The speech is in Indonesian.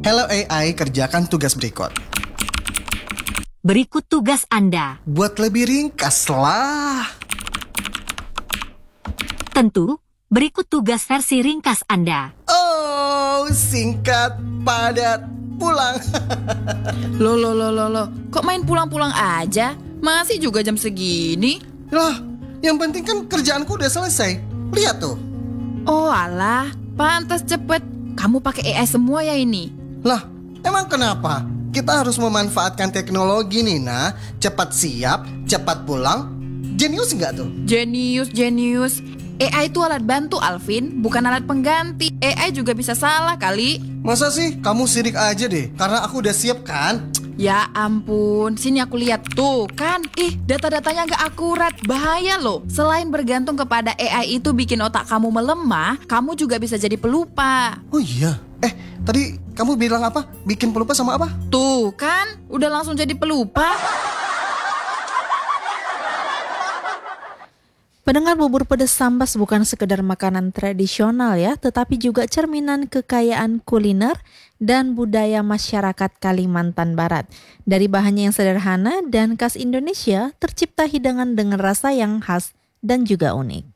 Hello AI, kerjakan tugas berikut. Berikut tugas Anda. Buat lebih ringkas lah. Tentu, berikut tugas versi ringkas Anda. Oh, singkat, padat, pulang. Loh. Kok main pulang-pulang aja? Masih juga jam segini? Loh, yang penting kan kerjaanku udah selesai. Lihat tuh. Oh alah, pantas cepet. Kamu pakai AI semua ya ini? Lah, emang kenapa? Kita harus memanfaatkan teknologi nih, nah. Cepat siap, cepat pulang. Jenius nggak tuh? Jenius. AI itu alat bantu, Alvin, bukan alat pengganti. AI juga bisa salah kali. Masa sih? Kamu sirik aja deh, karena aku udah siap kan? Ya ampun, sini aku lihat tuh kan. Data-datanya nggak akurat, bahaya loh. Selain bergantung kepada AI itu bikin otak kamu melemah, kamu juga bisa jadi pelupa. Oh iya. Tadi kamu bilang apa? Bikin pelupa sama apa? Tuh kan, udah langsung jadi pelupa. Pendengar, bubur pedas sambas bukan sekedar makanan tradisional ya, tetapi juga cerminan kekayaan kuliner dan budaya masyarakat Kalimantan Barat. Dari bahannya yang sederhana dan khas Indonesia, tercipta hidangan dengan rasa yang khas dan juga unik.